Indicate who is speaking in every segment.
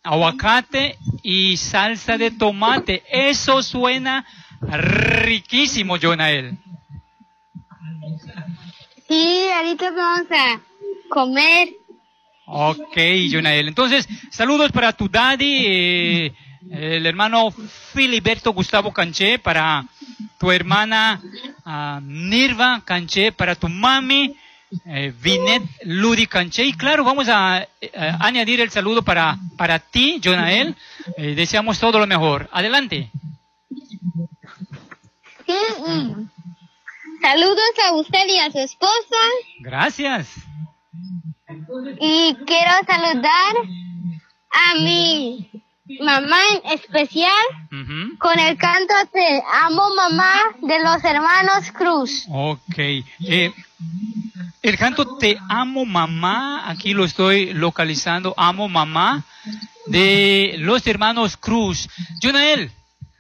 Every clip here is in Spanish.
Speaker 1: aguacate y salsa de tomate. Eso suena riquísimo, Jonael.
Speaker 2: Sí, ahorita vamos a comer.
Speaker 1: Ok, Jonael. Entonces, saludos para tu daddy, el hermano Filiberto Gustavo Canché, para tu hermana Nirva Canché, para tu mami Vinet Ludi Canché. Y claro, vamos a añadir el saludo para ti, Jonael. Deseamos todo lo mejor. Adelante.
Speaker 2: Sí, saludos a usted y a su esposa.
Speaker 1: Gracias.
Speaker 2: Y quiero saludar a mi mamá en especial con el canto Te amo mamá de los hermanos Cruz.
Speaker 1: Ok. El canto Te amo mamá, aquí lo estoy localizando, amo mamá, de los hermanos Cruz. Jonael,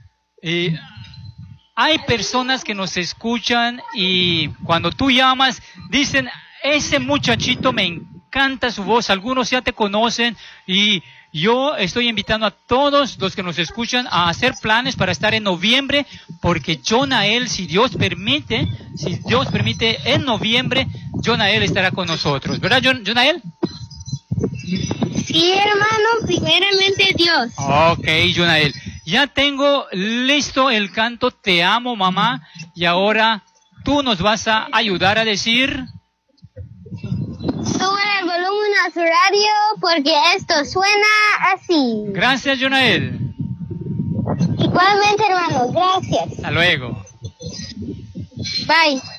Speaker 1: hay personas que nos escuchan y cuando tú llamas dicen, ese muchachito me encanta su voz, algunos ya te conocen y yo estoy invitando a todos los que nos escuchan a hacer planes para estar en noviembre, porque Jonael, si Dios permite, en noviembre, Jonael estará con nosotros. ¿Verdad, Jonael?
Speaker 2: Sí, hermano, primeramente Dios.
Speaker 1: Ok, Jonael. Ya tengo listo el canto Te amo, mamá, y ahora tú nos vas a ayudar a decir...
Speaker 2: Suban el volumen a su radio porque esto suena así.
Speaker 1: Gracias, Jonael.
Speaker 2: Igualmente, hermano, gracias.
Speaker 1: Hasta luego.
Speaker 2: Bye.